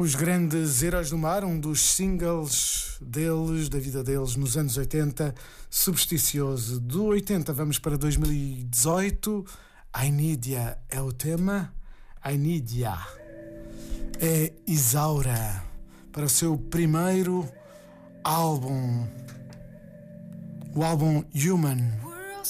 Os Grandes Heróis do Mar, um dos singles deles, da vida deles, nos anos 80, Supersticioso. Do 80 vamos para 2018, I Need Ya é o tema, I Need Ya. É Isaura, para o seu primeiro álbum, o álbum Human.